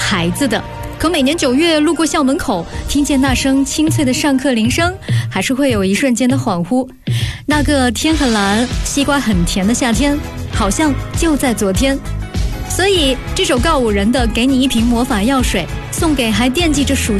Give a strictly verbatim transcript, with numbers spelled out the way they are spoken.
孩子的。可每年九月路过校门口，听见那声清脆的上课铃声，还是会有一瞬间的恍惚。那个天很蓝，西瓜很甜的夏天，好像就在昨天。所以这首告五人的《给你一瓶魔法药水》，送给还惦记着暑